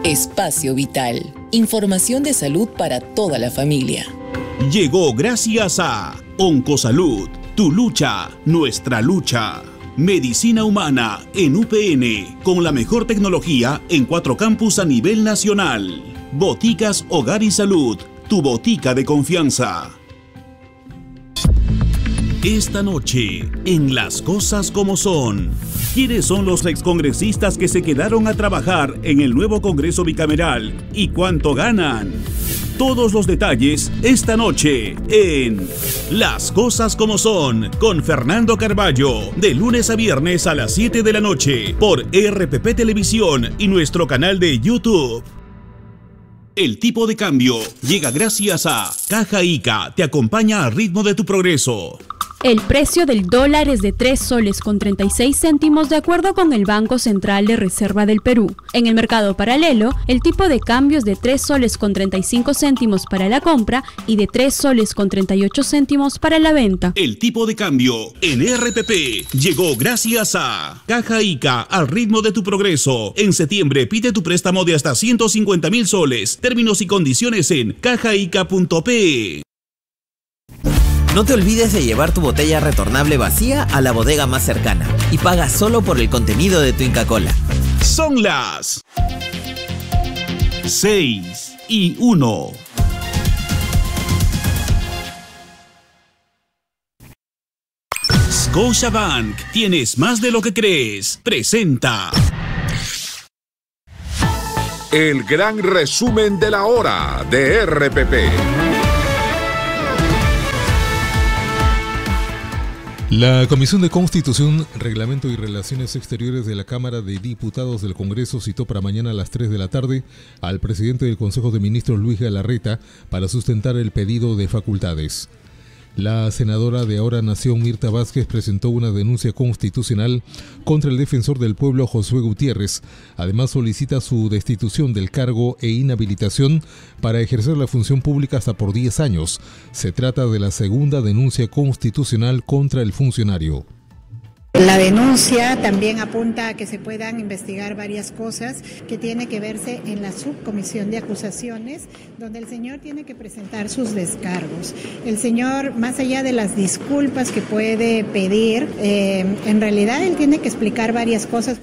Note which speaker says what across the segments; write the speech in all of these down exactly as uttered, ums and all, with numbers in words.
Speaker 1: Espacio Vital. Información de salud para toda la familia.
Speaker 2: Llegó gracias a Oncosalud. Tu lucha, nuestra lucha. Medicina humana en U P N, con la mejor tecnología en cuatro campus a nivel nacional. Boticas Hogar y Salud, tu botica de confianza. Esta noche, en Las Cosas Como Son, ¿quiénes son los excongresistas que se quedaron a trabajar en el nuevo Congreso Bicameral y cuánto ganan? Todos los detalles esta noche en Las Cosas Como Son con Fernando Carballo, de lunes a viernes a las siete de la noche por R P P Televisión y nuestro canal de YouTube. El tipo de cambio llega gracias a Caja Ica, te acompaña al ritmo de tu progreso.
Speaker 3: El precio del dólar es de tres soles con treinta y seis céntimos de acuerdo con el Banco Central de Reserva del Perú. En el mercado paralelo, el tipo de cambio es de tres soles con treinta y cinco céntimos para la compra y de tres soles con treinta y ocho céntimos para la venta.
Speaker 2: El tipo de cambio en R P P llegó gracias a Caja Ica, al ritmo de tu progreso. En septiembre pide tu préstamo de hasta ciento cincuenta mil soles. Términos y condiciones en cajaica punto pe.
Speaker 4: No te olvides de llevar tu botella retornable vacía a la bodega más cercana y paga solo por el contenido de tu Inca Kola.
Speaker 2: Son las seis y uno. Scotiabank, tienes más de lo que crees. Presenta
Speaker 5: el gran resumen de la hora de R P P.
Speaker 6: La Comisión de Constitución, Reglamento y Relaciones Exteriores de la Cámara de Diputados del Congreso citó para mañana a las tres de la tarde al presidente del Consejo de Ministros, Luis Galarreta, para sustentar el pedido de facultades. La senadora de Ahora Nación, Mirta Vázquez, presentó una denuncia constitucional contra el defensor del pueblo, Josué Gutiérrez. Además, solicita su destitución del cargo e inhabilitación para ejercer la función pública hasta por diez años. Se trata de la segunda denuncia constitucional contra el funcionario.
Speaker 7: La denuncia también apunta a que se puedan investigar varias cosas que tiene que verse en la subcomisión de acusaciones, donde el señor tiene que presentar sus descargos. El señor, más allá de las disculpas que puede pedir, eh, en realidad él tiene que explicar varias cosas.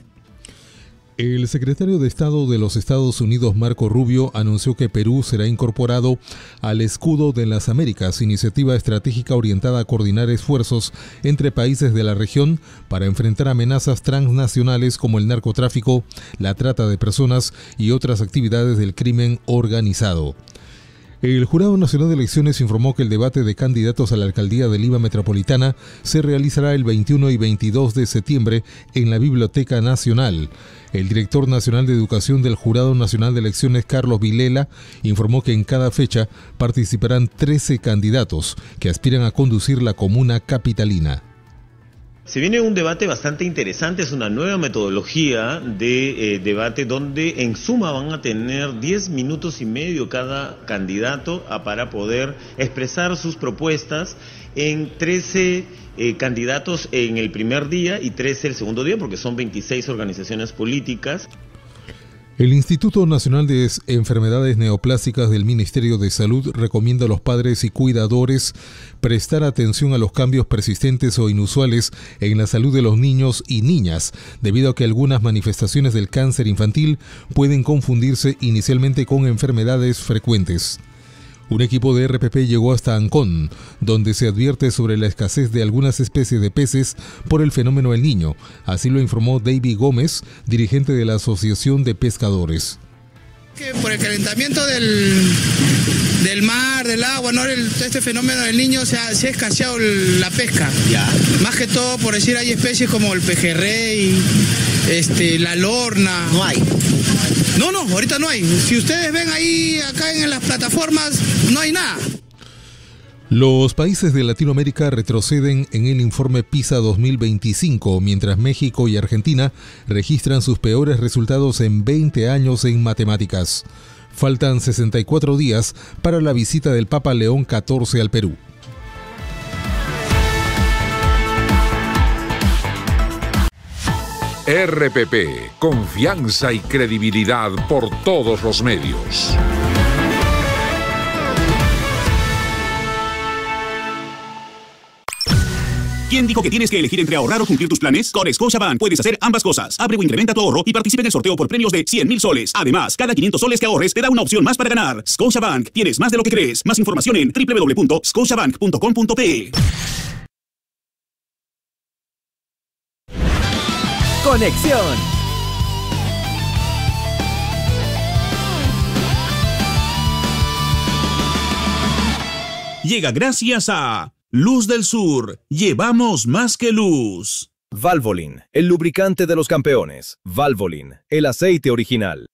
Speaker 6: El secretario de Estado de los Estados Unidos, Marco Rubio, anunció que Perú será incorporado al Escudo de las Américas, iniciativa estratégica orientada a coordinar esfuerzos entre países de la región para enfrentar amenazas transnacionales como el narcotráfico, la trata de personas y otras actividades del crimen organizado. El Jurado Nacional de Elecciones informó que el debate de candidatos a la alcaldía de Lima Metropolitana se realizará el veintiuno y veintidós de septiembre en la Biblioteca Nacional. El director nacional de Educación del Jurado Nacional de Elecciones, Carlos Vilela, informó que en cada fecha participarán trece candidatos que aspiran a conducir la comuna capitalina.
Speaker 8: Se viene un debate bastante interesante, es una nueva metodología de eh, debate donde en suma van a tener diez minutos y medio cada candidato a, para poder expresar sus propuestas en trece eh, candidatos en el primer día y trece el segundo día, porque son veintiséis organizaciones políticas.
Speaker 6: El Instituto Nacional de Enfermedades Neoplásicas del Ministerio de Salud recomienda a los padres y cuidadores prestar atención a los cambios persistentes o inusuales en la salud de los niños y niñas, debido a que algunas manifestaciones del cáncer infantil pueden confundirse inicialmente con enfermedades frecuentes. Un equipo de R P P llegó hasta Ancón, donde se advierte sobre la escasez de algunas especies de peces por el fenómeno del Niño. Así lo informó David Gómez, dirigente de la Asociación de Pescadores.
Speaker 9: Que por el calentamiento del, del mar, del agua, ¿no? El, este fenómeno del Niño se ha, se ha escaseado la pesca. Ya. Más que todo, por decir, hay especies como el pejerrey, este, la lorna.
Speaker 4: No hay.
Speaker 9: No, no, ahorita no hay. Si ustedes ven ahí, acá en las plataformas, no hay nada.
Speaker 6: Los países de Latinoamérica retroceden en el informe PISA dos mil veinticinco, mientras México y Argentina registran sus peores resultados en veinte años en matemáticas. Faltan sesenta y cuatro días para la visita del Papa León catorce al Perú.
Speaker 5: R P P, confianza y credibilidad por todos los medios.
Speaker 2: ¿Quién dijo que tienes que elegir entre ahorrar o cumplir tus planes? Con Scotiabank puedes hacer ambas cosas. Abre o incrementa tu ahorro y participa en el sorteo por premios de cien mil soles. Además, cada quinientos soles que ahorres te da una opción más para ganar. Scotiabank, tienes más de lo que crees. Más información en doble u doble u doble u punto scotiabank punto com punto pe.
Speaker 10: Conexión.
Speaker 2: Llega gracias a Luz del Sur. Llevamos más que luz.
Speaker 10: Valvoline, el lubricante de los campeones. Valvoline, el aceite original.